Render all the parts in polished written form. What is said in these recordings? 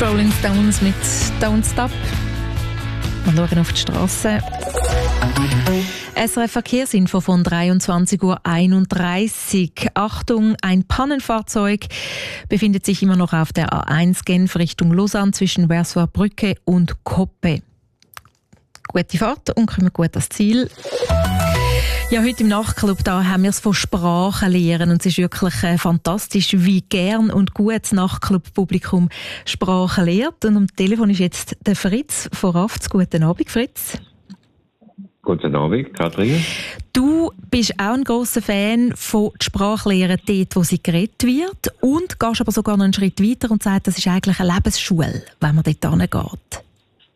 Rolling Stones mit Don't Stop. Wir schauen auf die Strasse. SRF Verkehrsinfo von 23:31 Uhr. Achtung, ein Pannenfahrzeug befindet sich immer noch auf der A1 Genf Richtung Lausanne zwischen Versoix Brücke und Koppe. Gute Fahrt und kommen gut ans Ziel. Ja, heute im Nachtclub da haben wir es von Sprachen lernen und es ist wirklich fantastisch, wie gern und gut das Nachtclub-Publikum Sprachen lehrt. Und am Telefon ist jetzt der Fritz von Rafts. Guten Abend, Fritz. Guten Abend, Kathrin. Du bist auch ein grosser Fan von der Sprachlehre dort, wo sie geredet wird und gehst aber sogar noch einen Schritt weiter und sagst, das ist eigentlich eine Lebensschule, wenn man dort hingeht.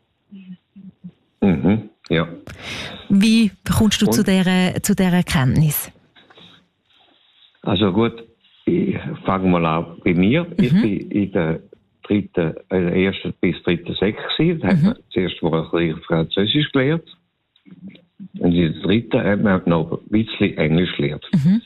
Mhm, ja. Wie kommst du zu dieser Erkenntnis? Also gut, ich fange mal an bei mir. Ich bin in der ersten bis dritten Sek gewesen. Da hat man zuerst mal ein bisschen Französisch gelernt. Und in der dritten hat man noch ein bisschen Englisch gelernt.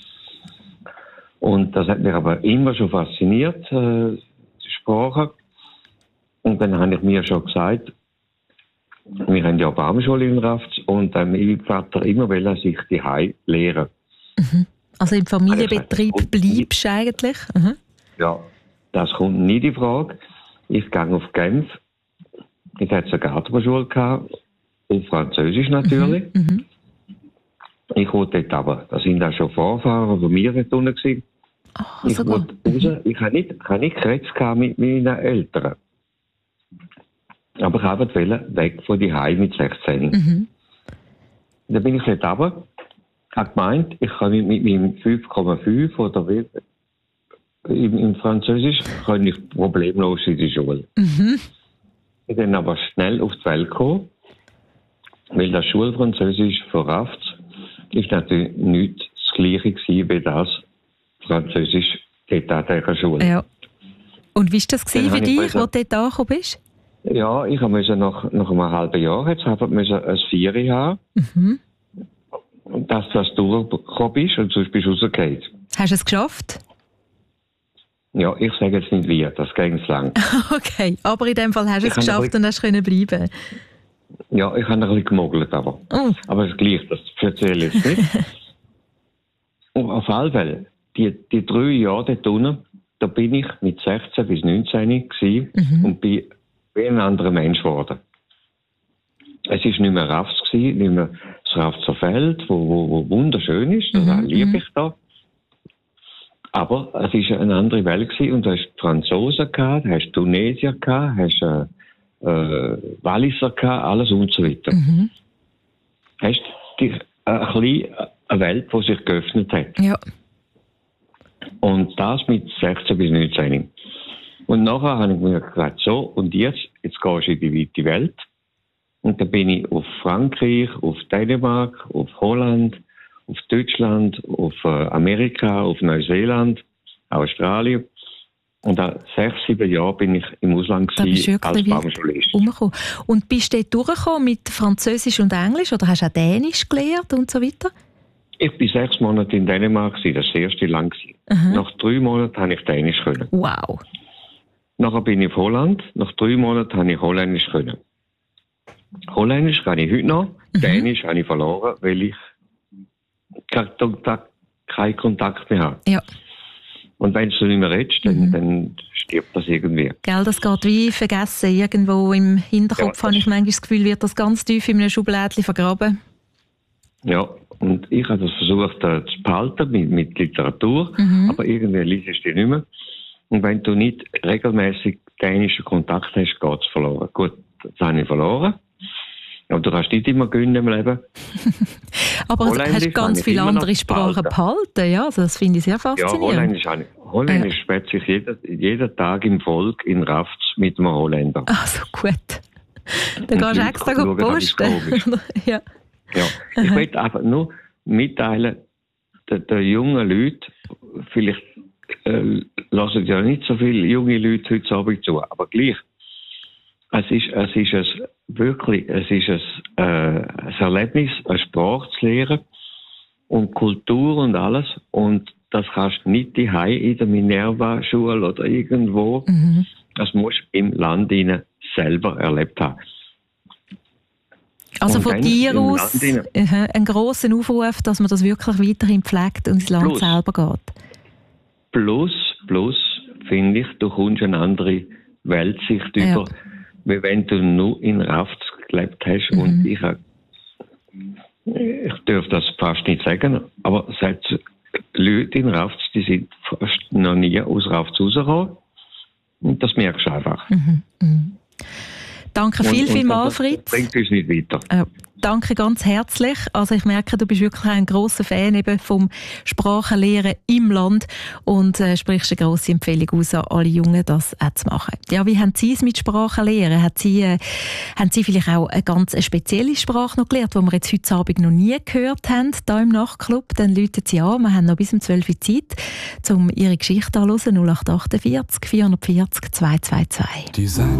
Und das hat mich aber immer schon fasziniert, die Sprache. Und dann habe ich mir schon gesagt, wir haben ja eine Baumschule in Rafts und mein Vater immer will sich die Hause lehren. Also im Familienbetrieb bleibst du eigentlich? Ja, das kommt nicht in Frage. Ich gehe auf Genf. Ich hatte eine Gartenschule gehabt, auf Französisch natürlich. Ich wollte dort aber, da sind auch schon Vorfahren von mir dort unten gewesen. Ich wollte raus. Ich habe nicht geredet mit meinen Eltern. Aber ich wollte weg von die Hause mit 16. Dann bin ich dort runter, habe gemeint, ich kann mit meinem 5,5 oder wie, im Französisch kann ich problemlos in die Schule. Ich bin dann aber schnell auf die Welt gekommen, weil das Schulfranzösisch von Rafts ist natürlich nicht das Gleiche gewesen wie das Französisch dort an dieser Schule. Ja. Und wie war das für dich, als du dort angekommen bist? Ja, ich musste nach einem halben Jahr jetzt ein Vieri haben. Und dass das durchgekommen bist und sonst bist du rausgefallen. Hast du es geschafft? Ja, ich sage jetzt nicht wie, das ging lang. Okay, aber in dem Fall hast du es geschafft und hast können bleiben. Ja, ich habe ein bisschen gemogelt, aber es gleich, das erzähle ich jetzt nicht. Und auf alle Fälle, die 3 Jahre dort unten, da bin ich mit 16 bis 19 gewesen und bin wie ein anderer Mensch geworden. Es war nicht mehr Rafts gewesen, nicht mehr das Raftser Feld, wo wunderschön ist, das liebe ich da. Aber es war eine andere Welt gewesen und du hast Franzosen gehabt, du hast Tunesier gehabt, hast Walliser gehabt, alles und so weiter. Hast eine Welt, die sich geöffnet hat. Ja. Und das mit 16 bis 19. Und nachher habe ich mir gesagt, so, und jetzt gehst du in die weite Welt. Und dann bin ich auf Frankreich, auf Dänemark, auf Holland, auf Deutschland, auf Amerika, auf Neuseeland, Australien. Und nach 6-7 Jahren bin ich im Ausland als Baumschulist. Und bist du dort durchgekommen mit Französisch und Englisch oder hast du auch Dänisch gelernt und so weiter? Ich war 6 Monate in Dänemark, das war das erste Land. Nach 3 Monaten habe ich Dänisch können. Wow. Nachher bin ich auf Holland. Nach 3 Monaten habe ich Holländisch können. Holländisch kann ich heute noch. Dänisch habe ich verloren, weil ich keinen Kontakt mehr habe. Ja. Und wenn du nicht mehr redest, dann stirbt das irgendwie. Gell, das geht wie vergessen. Irgendwo im Hinterkopf habe ich manchmal das Gefühl, wird das ganz tief in einem Schublädchen vergraben. Ja, und ich habe das versucht zu behalten mit Literatur, aber irgendwie liest du die nicht mehr. Und wenn du nicht regelmäßig dänischen Kontakt hast, geht es verloren. Gut, das habe ich verloren. Aber du kannst nicht immer gewinnen im Leben. Aber du hast ganz viele andere Sprachen behalten. Ja, also das finde ich sehr faszinierend. Ja, Holländisch spricht sich jeden Tag im Volk in Rafts mit einem Holländer. Also gut. Dann gehst du extra posten. Ja. Ich möchte einfach nur mitteilen, den jungen Leuten, vielleicht lassen ja nicht so viele junge Leute heute Abend zu, aber gleich, es ist ein Erlebnis, eine Sprache zu lernen und Kultur und alles, und das kannst du nicht daheim in der Minerva-Schule oder irgendwo Das musst du im Land selber erlebt haben. Also und von dir aus einen grossen Aufruf, dass man das wirklich weiterhin pflegt und ins Land selber geht. Plus, finde ich, du kommst eine andere Weltsicht über, wie wenn du nur in Rafts gelebt hast. Und ich darf das fast nicht sagen, aber es hat Leute in Rafts, die sind fast noch nie aus Rafts rausgekommen. Und das merkst du einfach. Danke vielmals, Fritz. Das bringt uns nicht weiter. Danke ganz herzlich. Also ich merke, du bist wirklich ein grosser Fan eben vom Sprachenlehren im Land und sprichst eine grosse Empfehlung aus an alle Jungen, das auch zu machen. Ja, wie haben Sie es mit Sprachenlehren? Haben Sie vielleicht auch eine ganz spezielle Sprache noch gelernt, die wir jetzt heute Abend noch nie gehört haben, hier im Nachtclub? Dann läuten Sie an. Wir haben noch bis um 12 Uhr Zeit, um Ihre Geschichte anzuhören. 0848 440 222.